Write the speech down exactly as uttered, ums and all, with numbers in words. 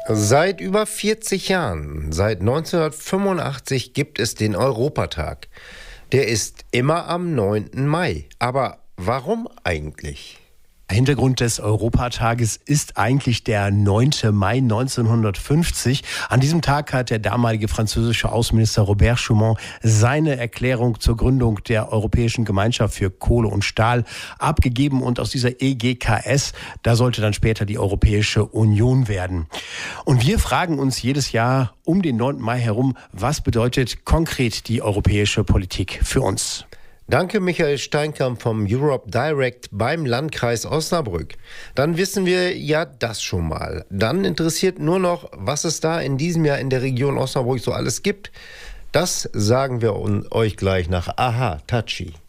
Seit über vierzig Jahren, seit neunzehnhundertfünfundachtzig, gibt es den Europatag. Der ist immer am neunten Mai. Aber warum eigentlich? Hintergrund des Europatages ist eigentlich der neunte Mai neunzehnhundertfünfzig. An diesem Tag hat der damalige französische Außenminister Robert Schuman seine Erklärung zur Gründung der Europäischen Gemeinschaft für Kohle und Stahl abgegeben. Und aus dieser E G K S, da sollte dann später die Europäische Union werden. Und wir fragen uns jedes Jahr um den neunten Mai herum, was bedeutet konkret die europäische Politik für uns? Danke Michael Steinkamp vom Europe Direct beim Landkreis Osnabrück. Dann wissen wir ja das schon mal. Dann interessiert nur noch, was es da in diesem Jahr in der Region Osnabrück so alles gibt. Das sagen wir euch gleich nach Aha Tachi.